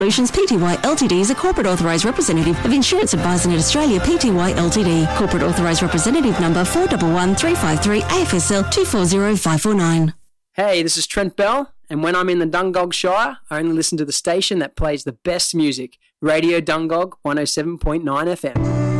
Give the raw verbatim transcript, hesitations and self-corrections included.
Solutions Pty Ltd is a corporate authorised representative of Insurance Advisernet Australia Pty Ltd. Corporate authorised representative number four one one three five three, A F S L two four zero five four nine. Hey, this is Trent Bell, and when I'm in the Dungog Shire, I only listen to the station that plays the best music, Radio Dungog one oh seven point nine F M.